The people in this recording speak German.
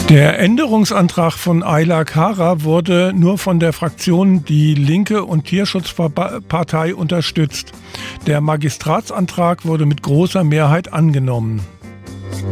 Der Änderungsantrag von Ayla Kara wurde nur von der Fraktion Die Linke und Tierschutzpartei unterstützt. Der Magistratsantrag wurde mit großer Mehrheit angenommen.